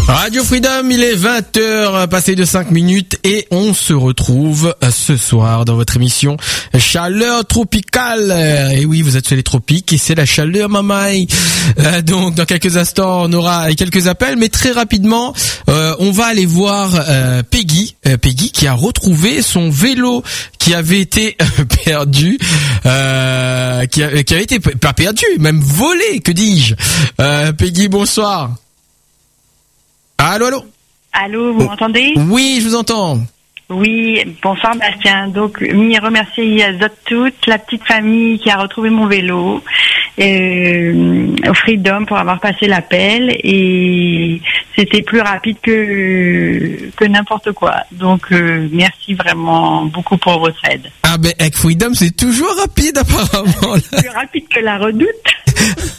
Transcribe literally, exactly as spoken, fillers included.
Radio Freedom, il est vingt heures, passé de cinq minutes et on se retrouve ce soir dans votre émission Chaleur Tropicale. Et oui, vous êtes sur les tropiques et c'est la chaleur mamaï. Euh, donc dans quelques instants, on aura quelques appels, mais très rapidement, euh, on va aller voir euh, Peggy, euh, Peggy qui a retrouvé son vélo qui avait été perdu, euh, qui, a, qui avait été pas perdu, même volé, que dis-je. Euh, Peggy, bonsoir. Allô, allô. Allô, vous oh. m'entendez? Oui, je vous entends. Oui, bonsoir Bastien. Donc, m'y remercier à toute la petite famille qui a retrouvé mon vélo, euh, au Freedom pour avoir passé l'appel et c'était plus rapide que que n'importe quoi. Donc, euh, merci vraiment beaucoup pour votre aide. Ah ben, avec Freedom, c'est toujours rapide apparemment. Plus rapide que la Redoute.